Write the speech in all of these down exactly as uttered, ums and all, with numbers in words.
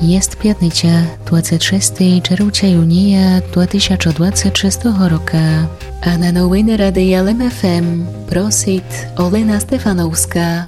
Jest p'ятниця, двадцять шостого червня юнія дві тисячі двадцять шостого року. А на новини Радія Л М Ф М просить Олена Стефановська.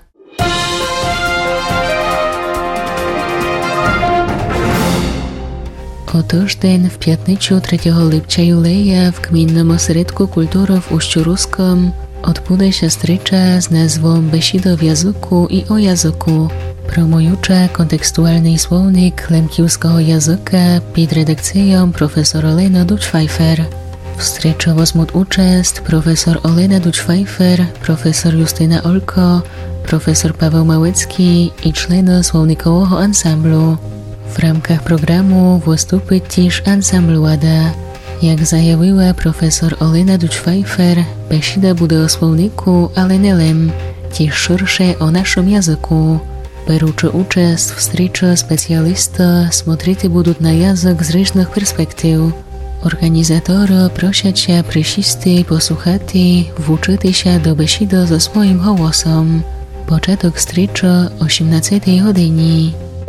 Отож день в п'ятницю третього липця юлея в Gminnym Ośrodku Kultury w Uściu-Ruskom odbędzie się strycza z nazwą Besido w języku i o języku, promująca kontekstualny słownik lemkiewskiego języka pod redakcją profesor Olena Duć-Pfeiffer. W stryczu wezmą udział profesor Olena Duć-Pfeiffer, profesor Justyna Olko, profesor Paweł Małecki i człony słownikowego ansamblu. W ramkach programu wystąpi też ansambl Łada. Jak zajawiła profesor Olena Duć-Pfeiffer, besieda będzie o słowniku, ale nie lem, też szersze o naszym języku. Biorący udział w stryczu specjaliści смотрите будут na język z różnych perspektyw. Organizatorzy proszą się przyjść posłuchać, włóczyć się do besiedy ze swoim głosem. Początek stryczu osiemnastej godziny.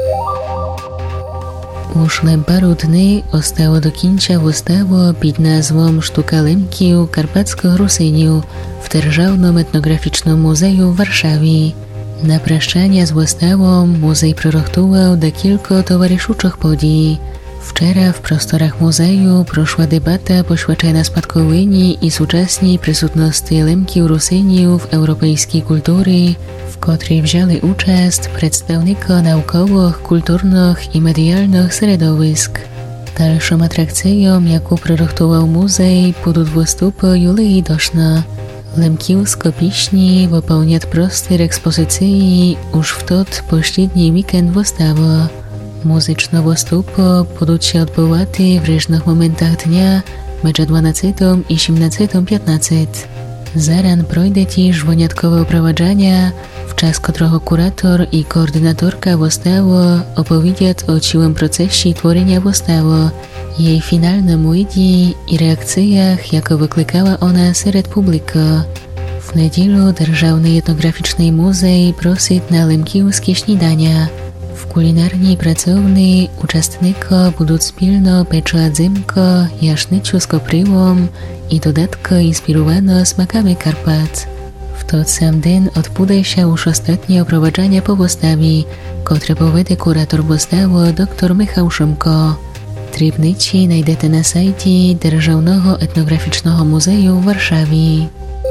Już na paru dni zostało do końca wystawa pod nazwą Sztuka Lemkiów Karpackiego Rusyniów w Державnym Etnograficznym Muzeum w Warszawie. Na praszczanie z wystawą muzej proroktował do kilku towarzyszących podii. Wczoraj w prostorach muzeum proszła debata poświęcona spadkowini i współczesnej przysutności Lemkiów Rusyniów w europejskiej kulturze, w której wzięli udział przedstawnicy naukowych, kulturnych i medialnych środowisk. Dalszą atrakcją, jaką proroktował muzej, będą występy Julii Doszna. Lemkiewskie pieśni wypełniać prostych ekspozycji już w tot pośredni weekend wystawy. Muzyczne występy będą się odbywać w różnych momentach dnia między dwunastą i siedemnastą piętnaście. Zaran projdzie też wyjątkowe oprowadzenia, w czas którego kurator i koordynatorka wystawy opowiedzą o całym procesie tworzenia wystawy, jej finalnym ujdzie i reakcjach, jakie wyklikała ona wśród publiki. W niedzielę Державny Etnograficzny Muzej prosi na lemkiewskie śniadania. W kulinarnej pracowni uczestnicy będą wspólnie pieczać zimko, jaśniczu z kopryłą i dodatkowo inspirowane smakami Karpat. W ten sam dzień odbędzie się już ostatnie oprowadzenie po wystawie, które prowadzi kurator wystawy dr Michał Szymko. Trybnicy znajdziecie na sajcie Державного Etnograficznego Muzeum w Warszawie.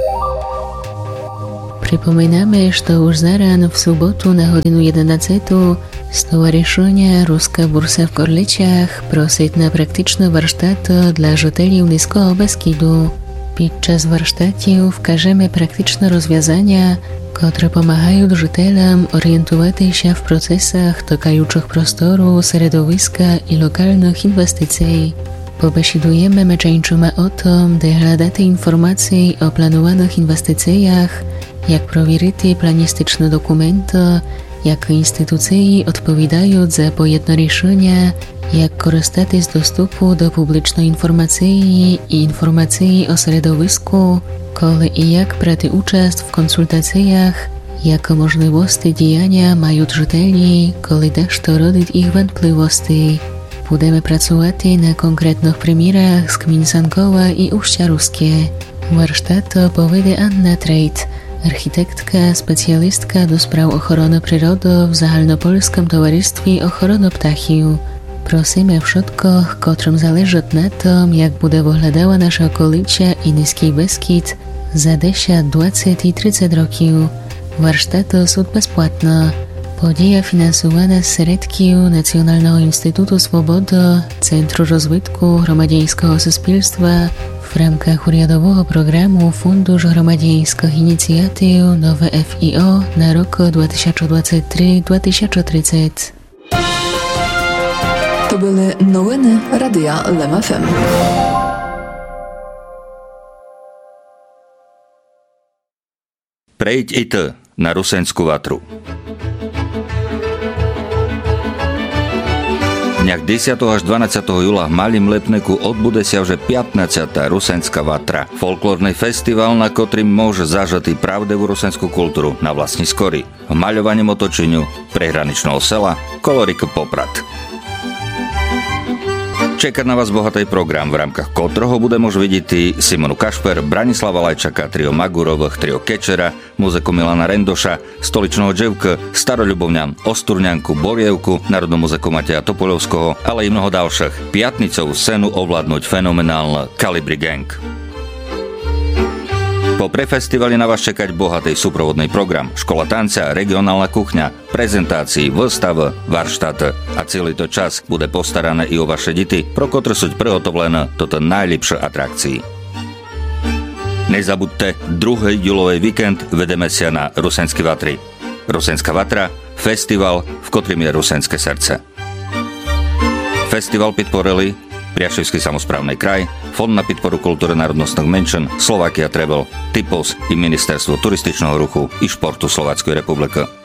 Przypominamy, że już zaraz w sobotu na godzinę jedenastą Stowarzyszenie Ruska Bursa w Gorlicach prosi na praktyczne warsztaty dla życzeli Niskiego Beskidu. Podczas warsztatów wskażemy praktyczne rozwiązania, które pomagają życzelom orientować się w procesach dotykających prostoru, środowiska i lokalnych inwestycji. Pobesiedujemy meczańczyma o tym, by hledać informacje o planowanych inwestycjach, jak prowierzyć planistyczne dokumenty, jak instytucje odpowiadają za pojedno решenia, jak korzystać z dostępu do publicznej informacji i informacji o środowisku, kiedy i jak brać udział w konsultacjach, jakie możliwości działania mają życzeli, kiedy też to rodzi ich wątpliwości. Będziemy pracować na konkretnych przykładach z gmin Sankowa i Uścia Ruskie. Warsztat powiedzie Anna Trejt, architektka, specjalistka do spraw ochrony przyrody w Zahalnopolskim Towarzystwie Ochrony Ptachiów. Prosimy wszystkich, którym zależy na tym, jak będzie wyglądała nasza okolica i Niski Beskid za dziesięć, dwadzieścia i trzydzieści roków. Warsztaty są bezpłatne. Podzieja finansowana z środków Nacjonalnego Instytutu Swobody, Centrum Rozwitku Gromadieńskiego Suspilstwa w ramach uriadowego programu Fundusz Gromadieńskich Inicjatyw Nowe F I O na rok dwa tysiące dwudziesty trzeci do dwa tysiące trzydziestego. To były nowiny Radia L M F M. Prejď i ty na Rusensku vatru. dniach desiateho až dvanásteho júla v Malým Lepneku odbude sa už pätnásťata Rusenská vatra. Folklórny festival, na ktorým môže zažať pravdivú rusenskú kultúru na vlastní skory. V maľovaním otočeniu prehraničného sela Kolorik Poprad. Čeká na vás bohatý program, v rámkach ktorého bude môž vidieť Simonu Kašper, Branislava Lajčaka, trio Magurových, trio Kečera, muziku Milana Rendoša, stoličného Dževka, Staroľubovňan, Osturňanku, Borievku, národnú muziku Mateja Topoľovského, ale i mnoho ďalších. Piatnicovú scénu ovládnuť fenomenálne Kalibri Gang. Po prefestivali na vás čekať bohatý súprovodný program, škola tanca, regionálna kuchňa, prezentácií, výstav, varštát a celý to čas bude postarané i o vaše deti, pro ktoré sú prihotovlené toto najlepšie atrakcii. Nezabudte, druhý júlový víkend vedeme sa na Rusenské Vatry. Rusenská Vatra, festival, v ktorým je rusenské srdce. Festival podporili Priaševský samosprávny kraj, Fond na podporu kultúry národnostných menšín, Slovakia Travel, Typos i Ministerstvo turističného ruchu i športu Slovenskej republiky.